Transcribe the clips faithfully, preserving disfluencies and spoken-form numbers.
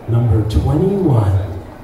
Number twenty-one.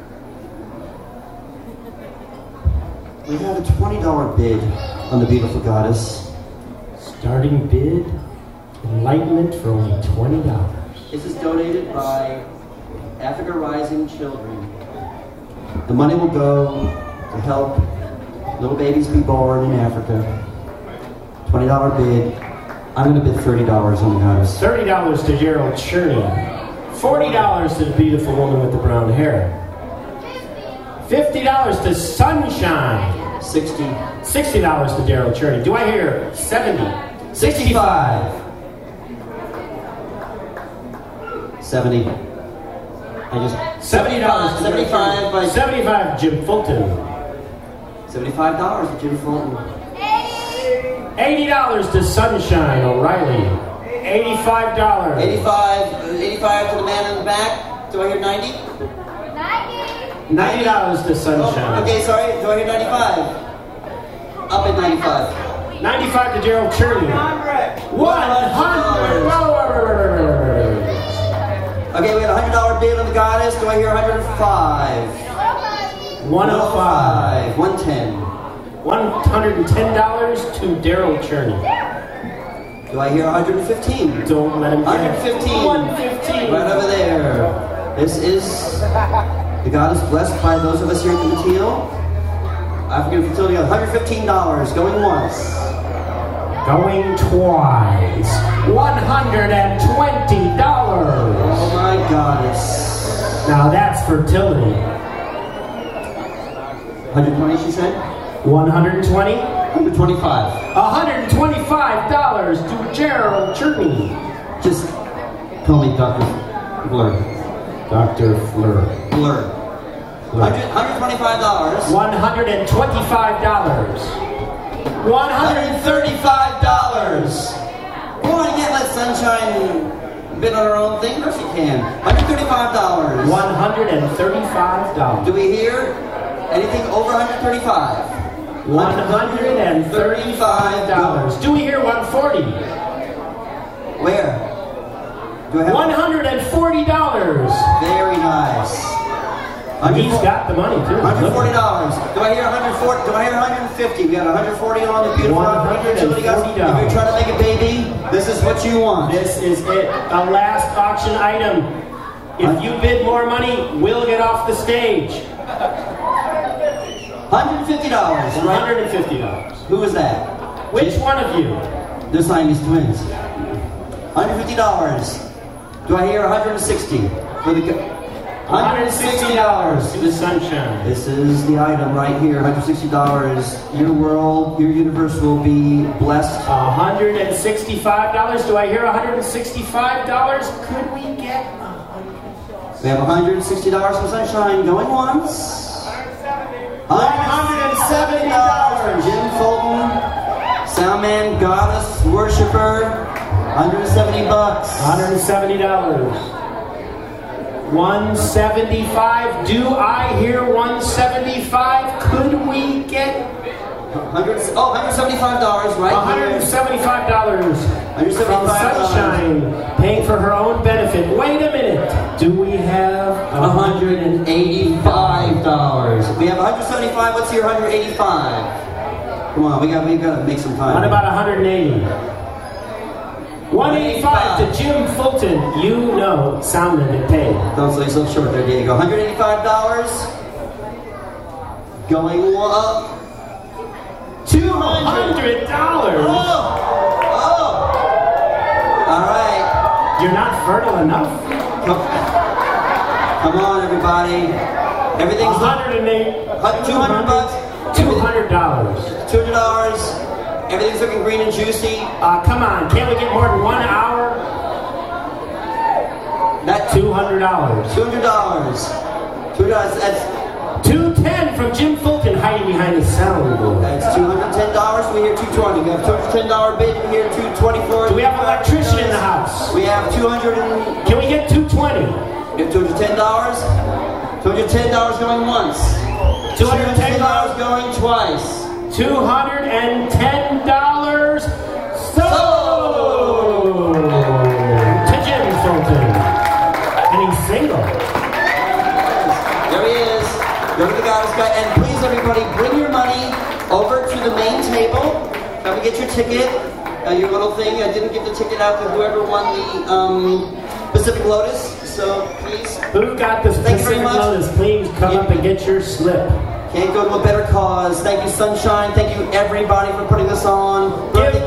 We have a twenty dollar bid on the beautiful goddess. Starting bid, enlightenment for only twenty dollars. This is donated by Africa Rising Children. The money will go to help little babies be born in Africa. twenty dollar bid. I'm going to bid thirty dollars on the goddess. thirty dollars to Gerald Cherney. forty dollars to the beautiful woman with the brown hair. fifty dollars to Sunshine. sixty. sixty dollars to Gerald Cherney. Do I hear seventy? sixty-five. seventy. I just seventy dollars. seventy-five by seventy-five Jim Fulton. seventy-five dollars to Jim Fulton. eighty dollars to Sunshine O'Reilly. eighty-five dollars. eighty-five. eighty-five to the man in the back. Do I hear ninety? ninety. ninety dollars to Sunshine. Oh, okay, sorry. Do I hear ninety-five? Up at ninety-five. ninety-five to Gerald Cherney. one hundred dollars. Okay, we had a one hundred dollar bid on the goddess. Do I hear one hundred five? one oh five. one ten. one hundred ten dollars to Daryl Cherney. Do I hear one hundred fifteen? Don't let him one hundred fifteen. one fifteen. Right over there. This is the goddess blessed by those of us here at the Mateel. African Fertility, one hundred fifteen dollars. Going once. Going twice. one hundred twenty dollars. Oh my goddess. Now that's fertility. one hundred twenty, she said? one hundred twenty. one hundred twenty-five. one hundred twenty-five dollars to Gerald Cherney. Just call me Doctor Blur. Doctor Fleur. Blur. one hundred twenty-five dollars. one hundred twenty-five dollars. one hundred thirty-five dollars. Come on, you can't let Sunshine bid on her own thing. Of course you can. one hundred thirty-five dollars. one hundred thirty-five dollars. Do we hear anything over one hundred thirty-five dollars? one hundred thirty-five dollars. Do we hear one hundred forty dollars? Where? Do I have one hundred forty dollars. Very nice. He's got the money too. one hundred forty dollars. Do I hear one hundred forty? Do I hear one hundred fifty? We got one hundred forty on the beautiful one hundred forty dollars. If you're trying to make a baby, this is what you want. This is it. The last auction item. If you bid more money, we'll get off the stage. one hundred fifty dollars. one hundred fifty dollars. Who is that? Which one of you? They're Siamese twins. one hundred fifty dollars. Do I hear one hundred sixty? For the one hundred sixty dollars to the Sunshine. This is the item right here, one hundred sixty dollars. Your world, your universe will be blessed. one hundred sixty-five dollars. Do I hear one hundred sixty-five dollars? Could we get We have one hundred sixty dollars for Sunshine going once. one hundred seventy dollars. Jim Fulton, Soundman, Goddess, Worshipper, one hundred seventy bucks. one hundred seventy dollars. one hundred seventy-five. Do I hear one hundred seventy-five? Could we get one hundred, oh, one hundred seventy-five dollars right one hundred seventy-five dollars here. from Sunshine, paying for her own benefit. Wait a minute. Do we have one hundred eighty-five dollars. We have one hundred seventy-five. What's your one hundred eighty-five? Come on, we got we got to make some time. What about one hundred eighty? one hundred eighty-five to Jim Fulton. You know, Soundman get paid. Don't say so short there, Diego. one hundred eighty-five dollars. Going up. two hundred dollars. Oh! Oh! All right. You're not fertile enough. Come, come on, everybody. Everything's one hundred eight. two hundred bucks. two hundred dollars. two hundred dollars. Everything's looking green and juicy. Uh, come on, can't we get more than one hour? That two hundred dollars. two hundred dollars. two hundred dollars. That's two ten from Jim Fulton hiding behind his soundboard. That's two hundred ten dollars. We hear two hundred twenty. We have two hundred ten dollars bid. We hear two hundred twenty-four. Do we have an electrician in the house? We have two hundred and... Can we get two hundred twenty? We have two hundred ten dollars. two hundred ten dollars going once. two hundred ten dollars going twice. two hundred ten dollars sold to Jim Fulton. And he's single. get your ticket, uh, your little thing. I didn't give the ticket out to whoever won the um, Pacific Lotus, so please. Who got the Thank you very Pacific much. Lotus? Please come Yeah. up and get your slip. Can't go to a better cause. Thank you, Sunshine. Thank you, everybody, for putting this on. Birthday Give